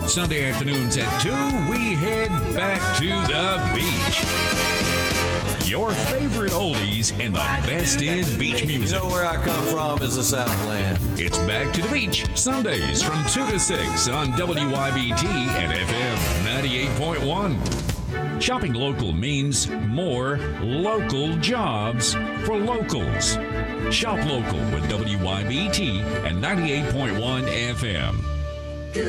Sunday afternoons at 2, we head back to the beach. Your favorite oldies and the best in beach music. You know where I come from is the Southland. It's Back to the Beach, Sundays from 2 to 6 on WYBT and FM 98.1. Shopping local means more local jobs for locals. Shop local with WYBT and 98.1 FM.